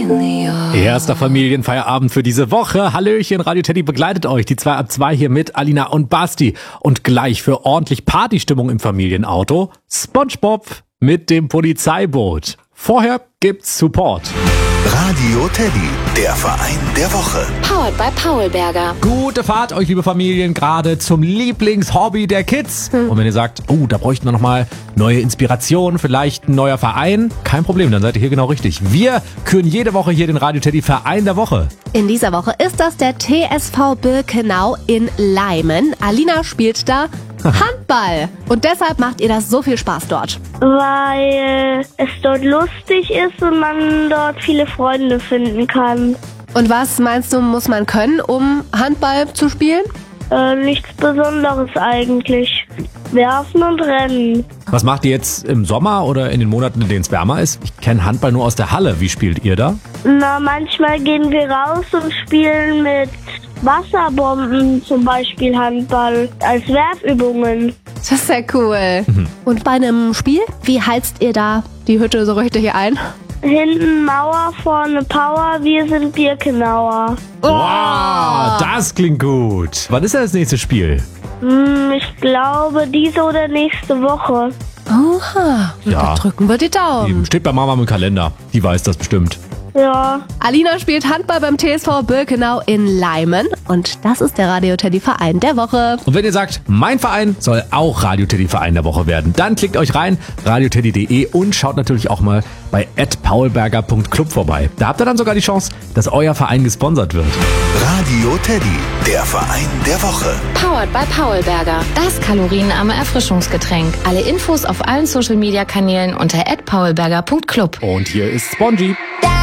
Erster Familienfeierabend für diese Woche. Hallöchen, Radio Teddy begleitet euch. Die 2 ab 2 hier mit Alina und Basti. Und gleich für ordentlich Partystimmung im Familienauto SpongeBob mit dem Polizeiboot. Vorher gibt's Support. Radio Teddy, der Verein der Woche. Powered by Paulberger. Gute Fahrt euch, liebe Familien, gerade zum Lieblingshobby der Kids. Und wenn ihr sagt, oh, da bräuchten wir nochmal neue Inspiration, vielleicht ein neuer Verein, kein Problem, dann seid ihr hier genau richtig. Wir küren jede Woche hier den Radio Teddy Verein der Woche. In dieser Woche ist das der TSV Birkenau in Leimen. Alina spielt da Handball. Und deshalb macht ihr das so viel Spaß dort. Weil es dort lustig ist und man dort viele Freunde finden kann. Und was meinst du, muss man können, um Handball zu spielen? Nichts Besonderes eigentlich. Werfen und rennen. Was macht ihr jetzt im Sommer oder in den Monaten, in denen es wärmer ist? Ich kenne Handball nur aus der Halle. Wie spielt ihr da? Na, manchmal gehen wir raus und spielen mit Wasserbomben, zum Beispiel Handball, als Werfübungen. Das ist sehr cool. Und bei einem Spiel, wie heizt ihr da die Hütte so richtig ein? Hinten Mauer, vorne Power, wir sind Birkenauer. Wow, das klingt gut. Wann ist denn das nächste Spiel? Ich glaube, diese oder nächste Woche. Oha, Ja. da drücken wir die Daumen. Eben, steht bei Mama im Kalender. Die weiß das bestimmt. Ja. Alina spielt Handball beim TSV Birkenau in Leimen. Und das ist der Radio Teddy Verein der Woche. Und wenn ihr sagt, mein Verein soll auch Radio Teddy Verein der Woche werden, dann klickt euch rein, radioteddy.de und schaut natürlich auch mal bei @paulberger.club vorbei. Da habt ihr dann sogar die Chance, dass euer Verein gesponsert wird. Radio Teddy, der Verein der Woche. Powered by Paulberger. Das kalorienarme Erfrischungsgetränk. Alle Infos auf allen Social-Media-Kanälen unter @paulberger.club. Und hier ist Spongy.